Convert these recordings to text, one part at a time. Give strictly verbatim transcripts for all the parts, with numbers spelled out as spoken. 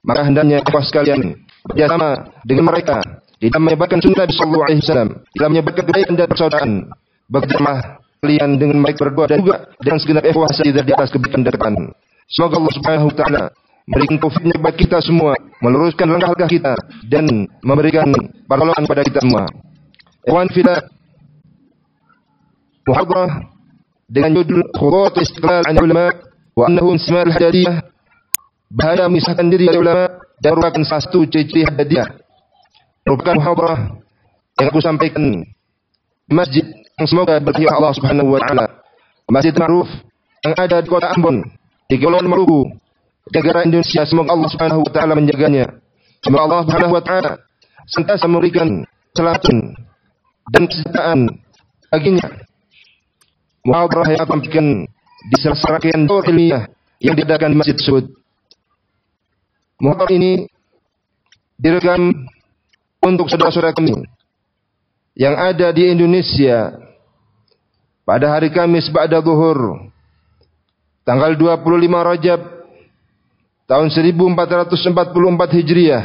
Maka hendaknya ikhwah sekalian bekerjasama dengan mereka di dalam menyebarkan sunnah Nabi sallallahu alaihi wasallam, di dalam menyebarkan kebaikan dan persaudaraan. Bekerjasama kalian dengan mereka berdua dan juga dengan segenap ikhwah sadar di atas kebaikan dan kebenaran. Semoga Allah Subhanahu wa taala memberikan taufiknya kepada kita semua, meluruskan langkah-langkah kita dan memberikan pertolongan kepada kita semua. Ikhwan fillah, muhadarah dengan judul Khutuwat Istiqlal 'an Ulama wa annahu ismal Haddadiyah, bahaya memisahkan diri dari ulama dan merupakan salah satu ciri-ciri Haddadiyah. Merupakan muhadarah yang aku sampaikan di masjid yang semoga berkahi Allah Subhanahu wa taala, masjid ma'ruf yang ada di kota Ambon, di Kepulauan Maluku, negara Indonesia. Semoga Allah Subhanahu wa taala menjaganya. Semoga Allah Subhanahu wa taala senantiasa memberikan keselamatan dan kesejahteraan baginya. Muhadarah yang akan bikin di salah rangkaian daur ilmiah yang diadakan di masjid tersebut. Muhadarah ini direkam untuk saudara-saudara kami yang ada di Indonesia pada hari Kamis ba'da zuhur tanggal dua puluh lima Rajab tahun seribu empat ratus empat puluh empat Hijriah,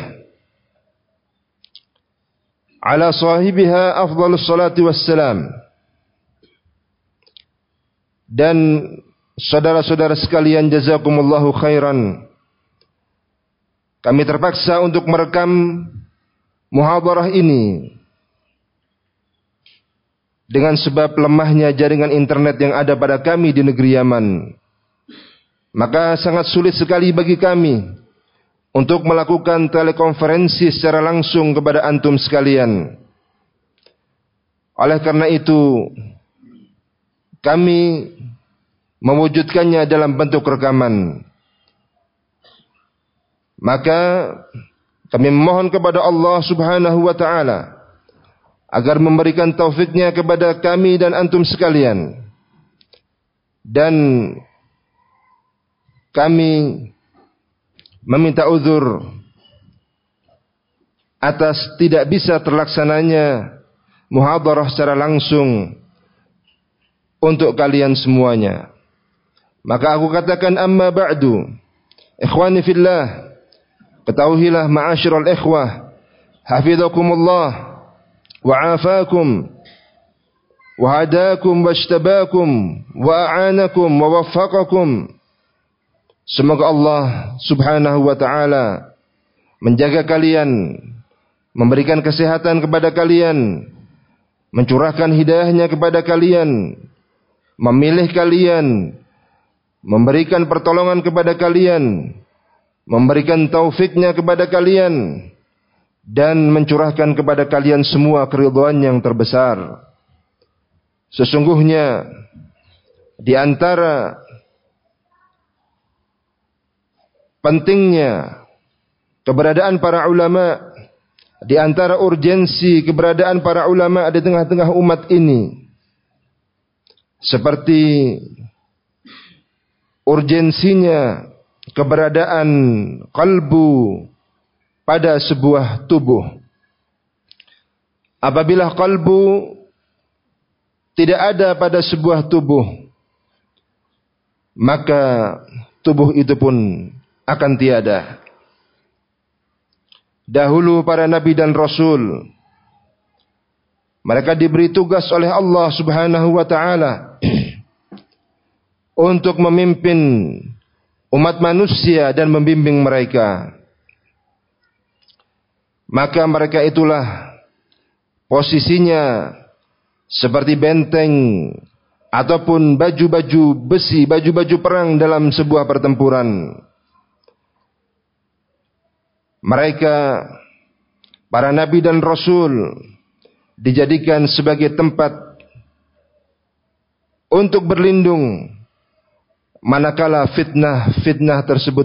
ala sahibiha afdhalus salati wassalam. Dan saudara-saudara sekalian, jazakumullahu khairan, kami terpaksa untuk merekam muhadarah ini dengan sebab lemahnya jaringan internet yang ada pada kami di negeri Yaman. Maka sangat sulit sekali bagi kami untuk melakukan telekonferensi secara langsung kepada antum sekalian. Oleh karena itu, kami mewujudkannya dalam bentuk rekaman. Maka kami memohon kepada Allah Subhanahu wa taala agar memberikan taufiknya kepada kami dan antum sekalian. Dan kami meminta uzur atas tidak bisa terlaksananya muhadarah secara langsung untuk kalian semuanya. Maka aku katakan, amma ba'du, ikhwani fillah, ketahuilah ma'asyiral ikhwah, hafizakumullah wa afakum wa hadakum wa ishtabakum wa a'anakum wa waffaqakum. Semoga Allah Subhanahu wa taala menjaga kalian, memberikan kesehatan kepada kalian, mencurahkan hidayahnya kepada kalian, memilih kalian, memberikan pertolongan kepada kalian, memberikan taufiknya kepada kalian, dan mencurahkan kepada kalian semua keridhaan yang terbesar. Sesungguhnya di antara pentingnya keberadaan para ulama, di antara urgensi keberadaan para ulama di tengah-tengah umat ini, seperti urgensinya keberadaan kalbu pada sebuah tubuh. Apabila kalbu tidak ada pada sebuah tubuh, maka tubuh itu pun akan tiada. Dahulu para nabi dan rasul, mereka diberi tugas oleh Allah Subhanahu wa taala untuk memimpin umat manusia dan membimbing mereka. Maka mereka itulah posisinya seperti benteng ataupun baju-baju besi, baju-baju perang dalam sebuah pertempuran. Mereka, para nabi dan rasul, dijadikan sebagai tempat untuk berlindung manakala fitnah-fitnah tersebut